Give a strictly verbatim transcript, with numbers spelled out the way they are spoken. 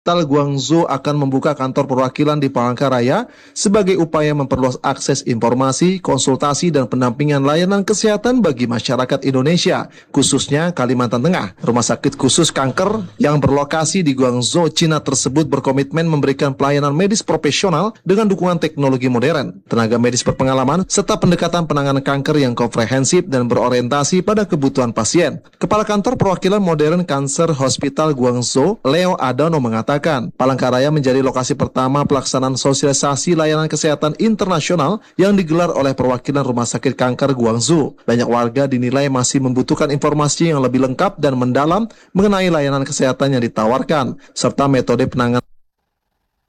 Tal Guangzhou akan membuka kantor perwakilan di Palangkaraya sebagai upaya memperluas akses informasi, konsultasi, dan pendampingan layanan kesehatan bagi masyarakat Indonesia, khususnya Kalimantan Tengah. Rumah sakit khusus kanker yang berlokasi di Guangzhou, Cina tersebut berkomitmen memberikan pelayanan medis profesional dengan dukungan teknologi modern, tenaga medis berpengalaman, serta pendekatan penanganan kanker yang komprehensif dan berorientasi pada kebutuhan pasien. Kepala Kantor Perwakilan Modern Cancer Hospital Guangzhou, Leo Adano, mengatakan Palangkaraya menjadi lokasi pertama pelaksanaan sosialisasi layanan kesehatan internasional yang digelar oleh perwakilan Rumah Sakit Kanker Guangzhou. Banyak warga dinilai masih membutuhkan informasi yang lebih lengkap dan mendalam mengenai layanan kesehatan yang ditawarkan, serta metode penanganan